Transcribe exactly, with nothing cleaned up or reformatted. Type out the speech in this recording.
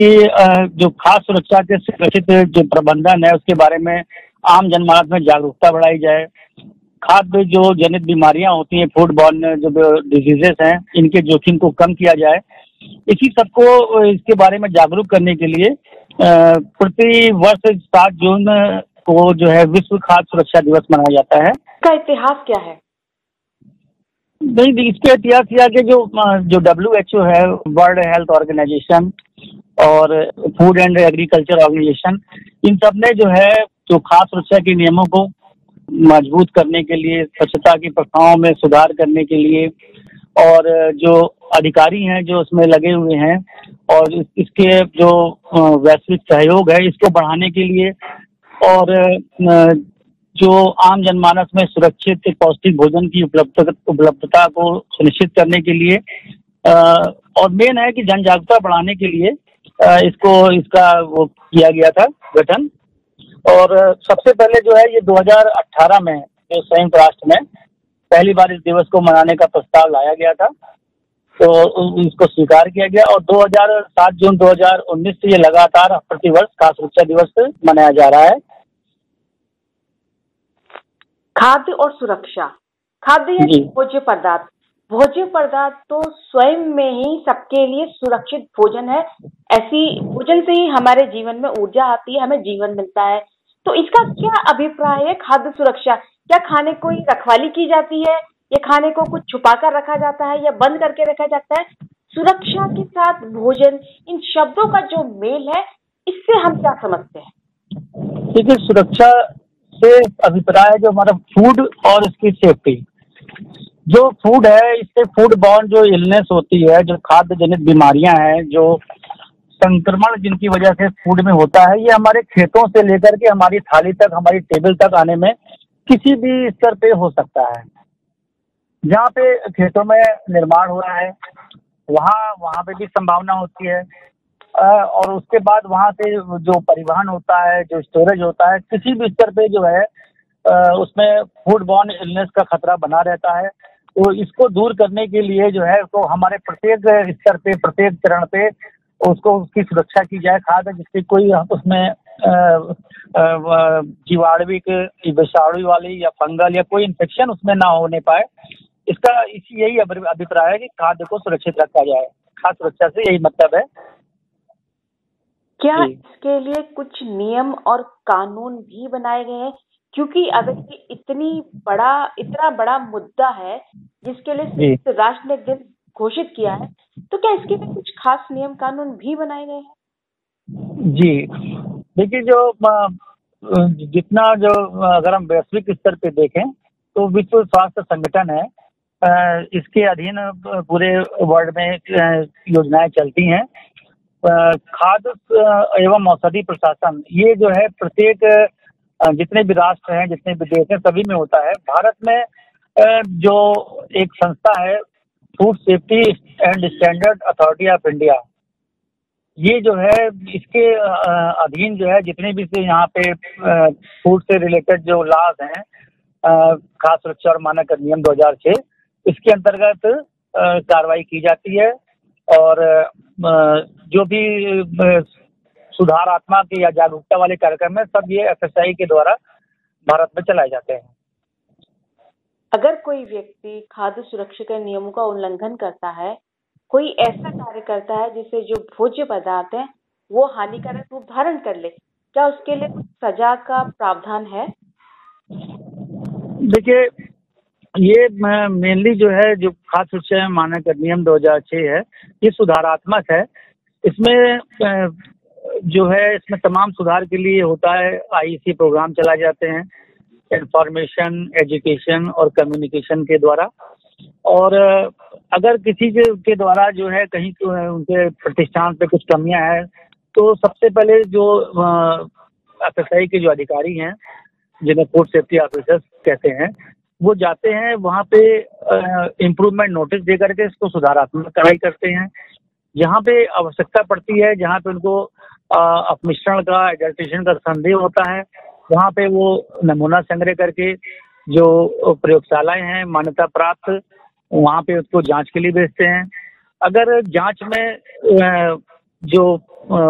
कि अ, जो खाद्य सुरक्षा के सुरक्षित जो प्रबंधन है उसके बारे में आम जनमानस में जागरूकता बढ़ाई जाए। खाद्य जो जनित बीमारियां होती हैं, फूड बॉर्न जो डिजीजेस हैं, इनके जोखिम को कम किया जाए। इसी सबको इसके बारे में जागरूक करने के लिए अ, प्रति वर्ष सात जून को जो है विश्व खाद्य सुरक्षा दिवस मनाया जाता है। इसका इतिहास क्या है? नहीं नहीं, इसके इतिहास यह है कि जो जो डब्ल्यू एच ओ है, वर्ल्ड हेल्थ ऑर्गेनाइजेशन, और फूड एंड एग्रीकल्चर ऑर्गेनाइजेशन, इन सब ने जो है जो खाद्य सुरक्षा के नियमों को मजबूत करने के लिए, स्वच्छता की प्रथाओं में सुधार करने के लिए, और जो अधिकारी हैं जो उसमें लगे हुए हैं, और इस, इसके जो वैश्विक सहयोग है इसको बढ़ाने के लिए, और जो आम जनमानस में सुरक्षित पौष्टिक भोजन की उपलब्ध उपलब्धता को सुनिश्चित करने के लिए, और मेन है कि जन जागरूकता बढ़ाने के लिए इसको इसका वो किया गया था गठन। और सबसे पहले जो है ये दो हज़ार अठारह में जो संयुक्त राष्ट्र में पहली बार इस दिवस को मनाने का प्रस्ताव लाया गया था, तो इसको स्वीकार किया गया, और दो हज़ार सात जून दो हज़ार उन्नीस से ये लगातार प्रतिवर्ष खाद्य सुरक्षा दिवस मनाया जा रहा है। खाद्य और सुरक्षा, खाद्य या भोज्य पदार्थ, भोज्य पदार्थ तो स्वयं में ही सबके लिए सुरक्षित भोजन है। ऐसी भोजन से ही हमारे जीवन में ऊर्जा आती है, हमें जीवन मिलता है। तो इसका क्या अभिप्राय है खाद्य सुरक्षा? क्या खाने को रखवाली की जाती है, या खाने को कुछ छुपा कर रखा जाता है, या बंद करके रखा जाता है? सुरक्षा के साथ भोजन, इन शब्दों का जो मेल है, इससे हम क्या समझते हैं? देखिए, सुरक्षा से अभिप्राय है जो हमारा फूड और इसकी सेफ्टी। जो फूड है, इससे फूड बॉर्न जो इलनेस होती है, जो खाद्य जनित बीमारियां हैं, जो संक्रमण जिनकी वजह से फूड में होता है, ये हमारे खेतों से लेकर के हमारी थाली तक, हमारी टेबल तक आने में किसी भी स्तर पे हो सकता है। जहाँ पे खेतों में निर्माण हो रहा है वहाँ वहाँ पे भी संभावना होती है, और उसके बाद वहाँ से जो परिवहन होता है, जो स्टोरेज होता है, किसी भी स्तर पे जो है उसमें फूड बॉर्न इलनेस का खतरा बना रहता है। तो इसको दूर करने के लिए जो है तो हमारे प्रत्येक स्तर पे, प्रत्येक चरण पे उसको उसकी सुरक्षा की जाए खाद्य, जिससे कोई उसमें जीवाणुविक, विषाणु वाली या फंगल या कोई इन्फेक्शन उसमें ना होने पाए। इसका इसी यही अभिप्राय है कि खाद्य को सुरक्षित रखा जाए। खाद्य सुरक्षा से यही मतलब है। क्या इसके लिए कुछ नियम और कानून भी बनाए गए हैं? क्योंकि अगर ये इतनी बड़ा इतना बड़ा मुद्दा है जिसके लिए संयुक्त राष्ट्र ने दिन घोषित किया है, तो क्या इसके लिए कुछ खास नियम कानून भी बनाए गए हैं? जी, देखिए, जो जितना जो अगर हम वैश्विक स्तर पे देखें तो विश्व स्वास्थ्य संगठन है, इसके अधीन पूरे वर्ल्ड में योजनाएं चलती हैं। खाद्य एवं औषधि प्रशासन, ये जो है प्रत्येक जितने भी राष्ट्र हैं, जितने भी देश हैं, सभी में होता है। भारत में जो एक संस्था है, food safety and standard authority of India, ये जो है इसके अधीन जो है जितने भी से यहाँ पे फूड से रिलेटेड जो लॉज हैं, खाद्य सुरक्षा और मानक अधिनियम दो हज़ार छह, इसके अंतर्गत कार्रवाई की जाती है, और जो भी सुधारात्मक या जागरूकता वाले कार्यक्रम है, सब ये एफ एस आई के द्वारा भारत में चलाए जाते हैं। अगर कोई व्यक्ति खाद्य सुरक्षा के नियमों का उल्लंघन करता है, कोई ऐसा कार्य करता है जिससे जो भोज्य पदार्थ है वो हानिकारक रूप धारण कर ले, क्या उसके लिए कुछ सजा का प्रावधान है? देखिए, ये मेनली जो है जो खाद्य सुरक्षा मानक अधिनियम दो हज़ार छह है, ये सुधारात्मक है। इसमें जो है इसमें तमाम सुधार के लिए होता है, आई ई सी प्रोग्राम चलाए जाते हैं, इंफॉर्मेशन, एजुकेशन और कम्युनिकेशन के द्वारा। और अगर किसी के, के द्वारा जो है कहीं तो उनके प्रतिष्ठान पे कुछ कमियां हैं, तो सबसे पहले जो एफ एस आई के जो अधिकारी हैं, जिन्हें फूड सेफ्टी ऑफिसर्स कहते हैं, वो जाते हैं वहाँ पे इम्प्रूवमेंट नोटिस दे करके इसको सुधारात्मक कार्रवाई करते हैं। जहाँ पे आवश्यकता पड़ती है, जहाँ पे उनको अपमिश्रण का, एडल्ट्रेशन का संदेह होता है, वहाँ पे वो नमूना संग्रह करके जो प्रयोगशालाएं हैं मान्यता प्राप्त, वहाँ पे उसको जांच के लिए भेजते हैं। अगर जांच में जो